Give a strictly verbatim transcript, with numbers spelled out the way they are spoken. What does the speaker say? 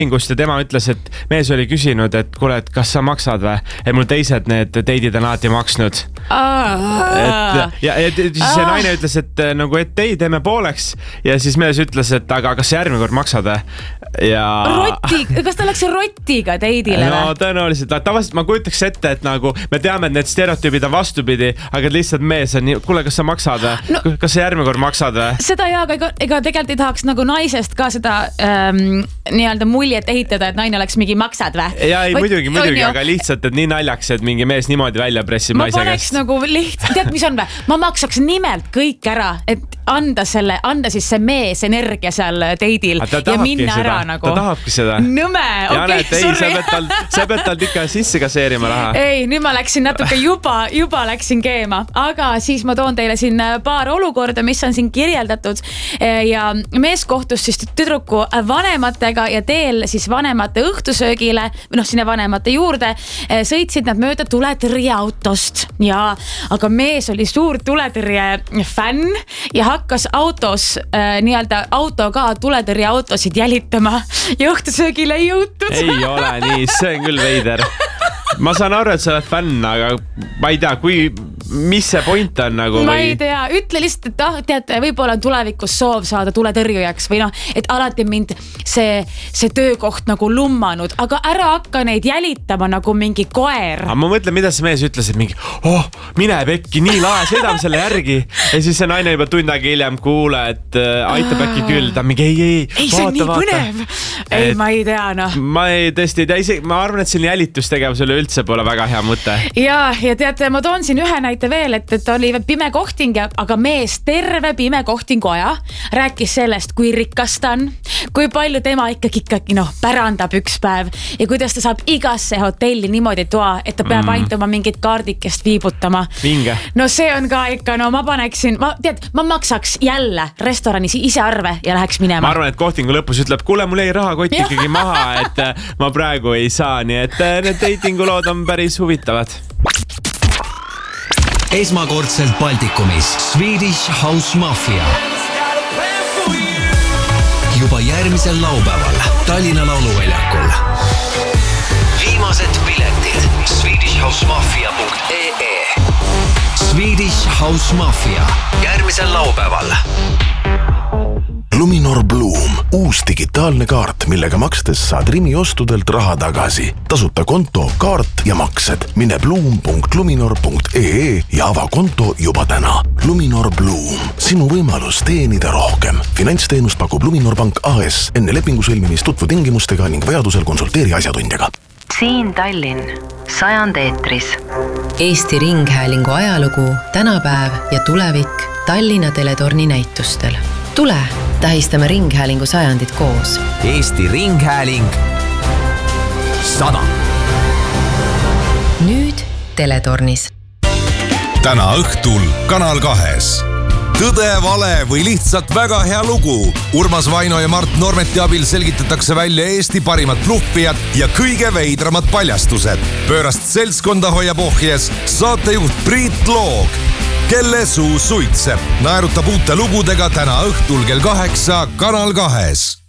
ja tema ütles, et mees oli küsinud, et kuule, et kas sa maksad või? Et mul teised need teidid on alati maksnud. Et, ja, ja siis see naine ütles, et nagu, et ei, teeme pooleks. Ja siis mees ütles, et aga kas sa järgmine kord maksad või? Ja... Rotti, kas ta läks rottiga teidile või? No tõenäoliselt, tavaliselt ma kujutaks ette, et nagu me teame, et need stereotüübid on vastupidi, aga lihtsalt mees on nii, kuule, kas sa maksad või? No, kas sa järgmine kord maksad või? Seda jaa, aga ega, ega tegelikult ei tahaks nagu naisest ka seda ähm, nii-öelda muljet ehitada, et naine oleks mingi maksad või? Ja ei, muidugi, muidugi, aga lihtsalt, et nii naljaks, et mingi mees niimoodi välja pressib ma naise käest. Ma paneks nagu lihtsalt, tead, mis on või? Ma maksaks nimelt kõik ära, et anda selle, anda siis see mees energia seal teidil ja minna seda. Ära nagu. Ta tahabki seda. Nõme, okei, okay, sorry. Sa pead tal ikka sisse kaseerima raha. Ei, nüüd ma läksin natuke juba, juba läksin keema, aga siis ma toon teile siin paar olukorda, mis on siin kirjeldatud ja mees kohtus siis tüdruku vanematega ja teel siis vanemate õhtusöögile, noh sinne vanemate juurde, sõitsid nad mööda tuletõrjeautost ja, aga mees oli suur tuletõrje fänn ja hakkas autos äh, nii-öelda autoga tuletõrjeautosid jälitama ja õhtusöögile ei jõutud. Ei ole nii, see on küll veider. Ma saan aru, et sa oled fänn, aga ma ei tea, kui, mis see point on nagu ma või... ei tea, ütle lihtsalt, et ah, tead, võib-olla on tulevikus soov saada tuletõrjujaks või noh, et alati mind see, see töökoht nagu lummanud, aga ära hakka neid jälitama nagu mingi koer. Aga ma mõtlen, mida see mees ütles, et mingi, oh, mine pekki, nii lae, sõidame selle järgi. Ja siis see naine juba tund aega hiljem kuule, et äh, aitab äkki küll, ta mingi, ei, ei, ei, see on nii põnev. Ei, et, ma ei tea, noh. Ma ei tõesti ei tea, isegi, ma arvan, et selline jälitustegevus oli üldse pole väga hea mõte. Ja, ja teate, ma toon siin ühe näite veel, et, et oli pime kohting, aga mees terve pime kohtingu aja rääkis sellest, kui rikas ta on, kui palju tema ikkagi, ikkagi noh, pärandab üks päev ja kuidas ta saab igasse hotelli niimoodi toa, et ta peab mm. ainult oma mingit kaardikest viibutama. Vinge. No see on ka ikka, no ma paneksin, ma tead, ma maksaks jälle restoranis ise arve ja läheks minema. Ma arvan, et kohtingu lõpus ütleb, kuule, mul ei raha kott ikkagi maha, et ma praegu ei saa, nii et need datingulood on päris huvitavad. Esmakordselt Baltikumis Swedish House Mafia. Juba järgmisel laupäeval Tallinna Lauluväljakul. Viimased piletid swedish house mafia punkt ee. Swedish House Mafia järgmisel laupäeval. Luminor Bloom, uus digitaalne kaart, millega makstes saad Rimi ostudelt raha tagasi. Tasuta konto, kaart ja maksed. Mine bloom punkt luminor punkt ee ja ava konto juba täna. Luminor Bloom, sinu võimalus teenida rohkem. Finantsteenust pakub Luminor Pank A S. Enne lepingu sõlmimist tutvu tingimustega ning vajadusel konsulteeri asjatundjaga. Siin Tallinn, sajand eetris. Eesti Ringhäälingu ajalugu, tänapäev ja tulevik Tallinna Teletorni näitustel. Tule, tähistame Ringhäälingu sajandit koos. Eesti Ringhääling sada. Nüüd Teletornis. Täna õhtul Kanal kahes. Tõde, vale või lihtsalt väga hea lugu. Urmas Vaino ja Mart Normeti abil selgitatakse välja Eesti parimad bluffijad ja kõige veidramad paljastused. Pöörast seltskonda hoiab ohjes saatejuht Priit Loog, kelle suu suitseb. Naerutab uute lugudega täna õhtul kell kaheksa Kanal kahes.